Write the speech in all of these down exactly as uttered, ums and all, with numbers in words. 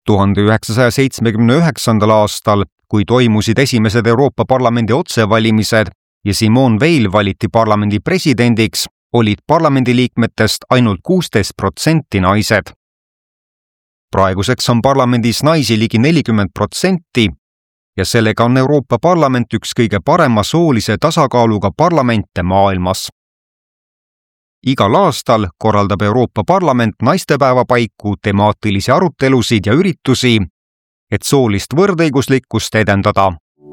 tuhande üheksasaja seitsmekümne üheksandal aastal, kui toimusid esimesed Euroopa Parlamendi otsevalimised ja Simone Veil valiti parlamendi presidendiks, olid parlamendiliikmetest ainult kuusteist protsenti naised. Praeguseks on parlamendis naisi ligi nelikümmend protsenti ja sellega on Euroopa Parlament üks kõige parema soolise tasakaaluga parlamente maailmas. Igal aastal korraldab Euroopa Parlament naistepäeva paiku temaatilisi arutelusid ja üritusi, et soolist võrdõiguslikkust edendada.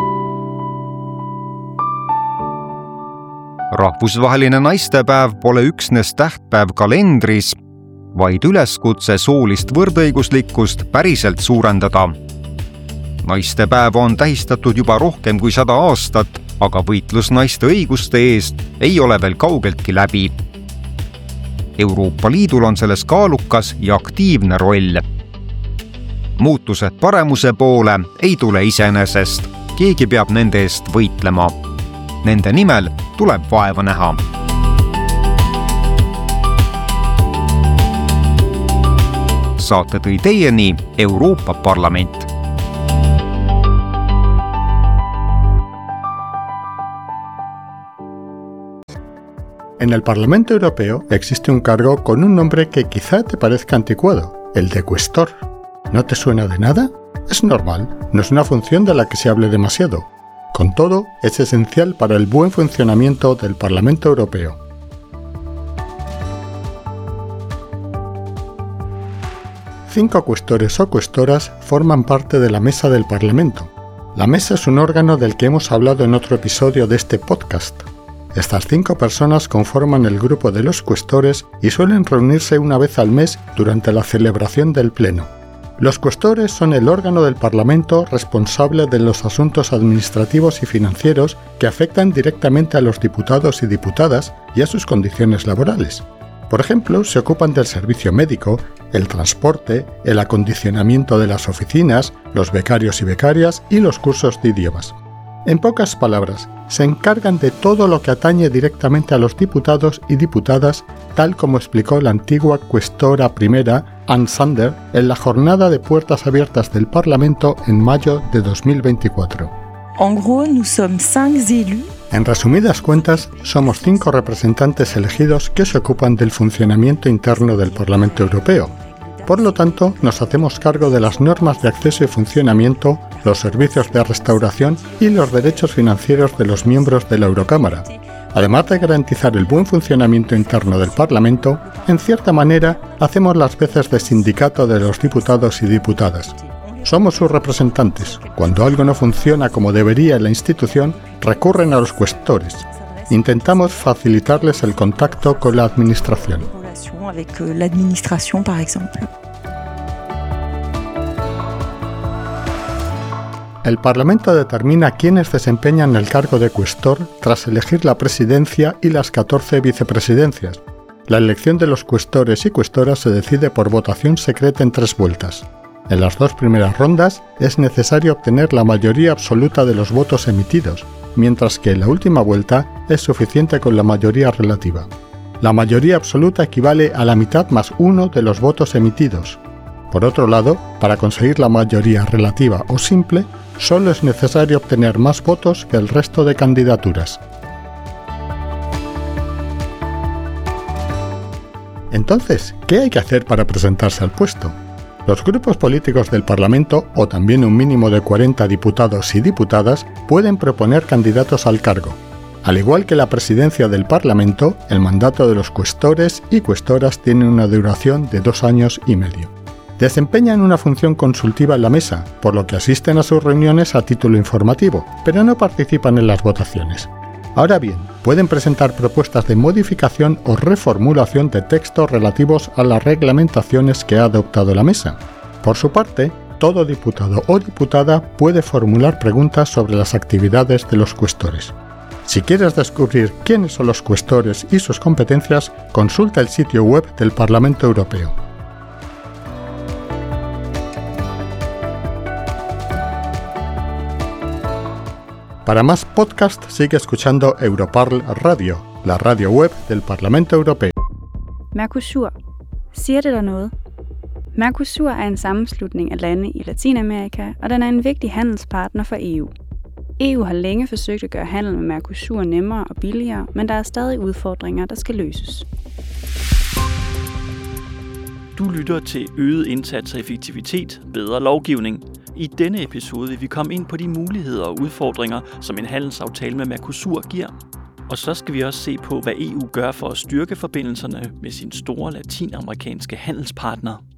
Rahvusvaheline naistepäev pole üksnes tähtpäev kalendris, vaid üleskutse soolist võrdõiguslikkust päriselt suurendada. Naistepäev on tähistatud juba rohkem kui sada aastat, aga võitlus naiste õiguste eest ei ole veel kaugeltki läbi. Euroopa Liidul on selles kaalukas ja aktiivne roll. Muutused paremuse poole ei tule iseenesest, keegi peab nende eest võitlema. Nende nimel tuleb vaeva näha. Saate tõi teieni Euroopa Parlament. En el Parlamento Europeo existe un cargo con un nombre que quizá te parezca anticuado, el de cuestor. ¿No te suena de nada? Es normal, no es una función de la que se hable demasiado. Con todo, es esencial para el buen funcionamiento del Parlamento Europeo. Cinco cuestores o cuestoras forman parte de la Mesa del Parlamento. La Mesa es un órgano del que hemos hablado en otro episodio de este podcast. Estas cinco personas conforman el grupo de los cuestores y suelen reunirse una vez al mes durante la celebración del Pleno. Los cuestores son el órgano del Parlamento responsable de los asuntos administrativos y financieros que afectan directamente a los diputados y diputadas y a sus condiciones laborales. Por ejemplo, se ocupan del servicio médico, el transporte, el acondicionamiento de las oficinas, los becarios y becarias y los cursos de idiomas. En pocas palabras, se encargan de todo lo que atañe directamente a los diputados y diputadas, tal como explicó la antigua cuestora primera, Ann Sander, en la jornada de puertas abiertas del Parlamento en mayo de dos mil veinticuatro. En gros, nous sommes cinq élus. En resumidas cuentas, somos cinco representantes elegidos que se ocupan del funcionamiento interno del Parlamento Europeo. Por lo tanto, nos hacemos cargo de las normas de acceso y funcionamiento, los servicios de restauración y los derechos financieros de los miembros de la Eurocámara. Además de garantizar el buen funcionamiento interno del Parlamento, en cierta manera, hacemos las veces de sindicato de los diputados y diputadas. Somos sus representantes. Cuando algo no funciona como debería en la institución, recurren a los cuestores. Intentamos facilitarles el contacto con la administración. Avec l'administration, par exemple. El Parlamento determina quiénes desempeñan el cargo de cuestor tras elegir la presidencia y las catorce vicepresidencias. La elección de los cuestores y cuestoras se decide por votación secreta en tres vueltas. En las dos primeras rondas es necesario obtener la mayoría absoluta de los votos emitidos, mientras que en la última vuelta es suficiente con la mayoría relativa. La mayoría absoluta equivale a la mitad más uno de los votos emitidos. Por otro lado, para conseguir la mayoría relativa o simple, solo es necesario obtener más votos que el resto de candidaturas. Entonces, ¿qué hay que hacer para presentarse al puesto? Los grupos políticos del Parlamento, o también un mínimo de cuarenta diputados y diputadas, pueden proponer candidatos al cargo. Al igual que la presidencia del Parlamento, el mandato de los cuestores y cuestoras tiene una duración de dos años y medio. Desempeñan una función consultiva en la mesa, por lo que asisten a sus reuniones a título informativo, pero no participan en las votaciones. Ahora bien, pueden presentar propuestas de modificación o reformulación de textos relativos a las reglamentaciones que ha adoptado la mesa. Por su parte, todo diputado o diputada puede formular preguntas sobre las actividades de los cuestores. Si quieres descubrir quiénes son los cuestores y sus competencias, consulta el sitio web del Parlamento Europeo. Para más podcast, sigue escuchando Europarl Radio, la radio web del Parlamento Europeo. Mercosur. Siger det dig noget? Mercosur er en sammenslutning af lande i Latinamerika, og den er en vigtig handelspartner for E U. E U har længe forsøgt at gøre handel med Mercosur nemmere og billigere, men der er stadig udfordringer, der skal løses. Du lytter til øget indsats og effektivitet, bedre lovgivning. I denne episode vil vi komme ind på de muligheder og udfordringer, som en handelsaftale med Mercosur giver. Og så skal vi også se på, hvad E U gør for at styrke forbindelserne med sine store latinamerikanske handelspartnere.